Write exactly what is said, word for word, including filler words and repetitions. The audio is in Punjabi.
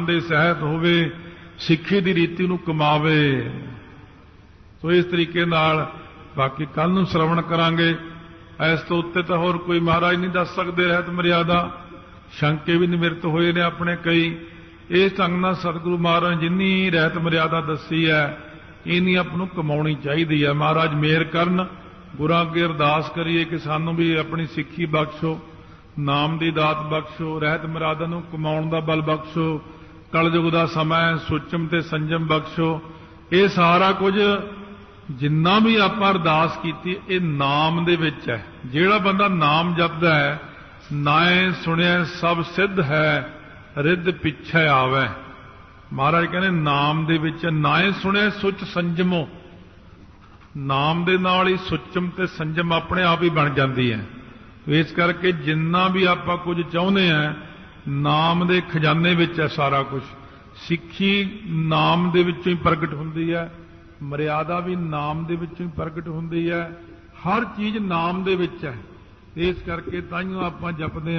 ਦੇ ਸਹਿਤ ਹੋਵੇ, ਸਿੱਖੀ ਦੀ ਰੀਤੀ ਨੂੰ ਕਮਾਵੇ। ਸੋ ਇਸ ਤਰੀਕੇ ਨਾਲ ਬਾਕੀ ਕੱਲ ਨੂੰ ਸ਼ਰਵਣ ਕਰਾਂਗੇ। ਇਸ ਤੋਂ ਉੱਤੇ ਤਾਂ ਹੋਰ ਕੋਈ ਮਹਾਰਾਜ ਨਹੀਂ ਦੱਸ ਸਕਦੇ ਰਹਿਤ ਮਰਿਆਦਾ। ਸ਼ੰਕੇ ਵੀ ਨਿਮਿਰਤ ਹੋਏ ਨੇ ਆਪਣੇ ਕਈ। ਇਸ ਢੰਗ ਨਾਲ ਸਤਿਗੁਰੂ ਮਹਾਰਾਜ ਜਿੰਨੀ ਰਹਿਤ ਮਰਿਆਦਾ ਦੱਸੀ ਹੈ ਇੰਨੀ ਆਪ ਨੂੰ ਕਮਾਉਣੀ ਚਾਹੀਦੀ ਹੈ। ਮਹਾਰਾਜ ਮਿਹਰ ਕਰਨ। ਗੁਰਾਂ ਅੱਗੇ ਅਰਦਾਸ ਕਰੀਏ ਕਿ ਸਾਨੂੰ ਵੀ ਆਪਣੀ ਸਿੱਖੀ ਬਖਸ਼ੋ, ਨਾਮ ਦੀ ਦਾਤ ਬਖਸ਼ੋ, ਰਹਿਤ ਮਰਿਆਦਾ ਨੂੰ ਕਮਾਉਣ ਦਾ ਬਲ ਬਖਸ਼ੋ, ਕਲਯੁਗ ਦਾ ਸਮਾਂ ਸੁਚਮ ਤੇ ਸੰਜਮ ਬਖਸ਼ੋ। ਇਹ ਸਾਰਾ ਕੁਝ ਜਿੰਨਾ ਵੀ ਆਪਾਂ ਅਰਦਾਸ ਕੀਤੀ ਇਹ ਨਾਮ ਦੇ ਵਿੱਚ ਹੈ। ਜਿਹੜਾ ਬੰਦਾ ਨਾਮ ਜਪਦਾ ਹੈ, ਨਾਏ ਸੁਣਿਆ ਸਭ ਸਿੱਧ ਹੈ, ਰਿੱਧ ਪਿੱਛੇ ਆਵੈ। ਮਹਾਰਾਜ ਕਹਿੰਦੇ ਨਾਮ ਦੇ ਵਿੱਚ ਨਾਏ ਸੁਣਿਆ ਸੁਚ ਸੰਜਮੋ। ਨਾਮ ਦੇ ਨਾਲ ਹੀ ਸੁਚਮ ਤੇ ਸੰਜਮ ਆਪਣੇ ਆਪ ਹੀ ਬਣ ਜਾਂਦੀ ਹੈ। ਇਸ ਕਰਕੇ ਜਿੰਨਾ ਵੀ ਆਪਾਂ ਕੁਝ ਚਾਹੁੰਦੇ ਹਾਂ ਨਾਮ ਦੇ ਖਜ਼ਾਨੇ ਵਿੱਚ ਹੈ ਸਾਰਾ ਕੁਝ। ਸਿੱਖੀ ਨਾਮ ਦੇ ਵਿੱਚੋਂ ਹੀ ਪ੍ਰਗਟ ਹੁੰਦੀ ਹੈ, ਮਰਿਆਦਾ ਵੀ ਨਾਮ ਦੇ ਵਿੱਚੋਂ ਹੀ ਪ੍ਰਗਟ ਹੁੰਦੀ ਹੈ। ਹਰ ਚੀਜ਼ ਨਾਮ ਦੇ ਵਿੱਚ ਹੈ। ਇਸ ਕਰਕੇ ਤਾਈਓ ਆਪਾਂ ਜਪਦੇ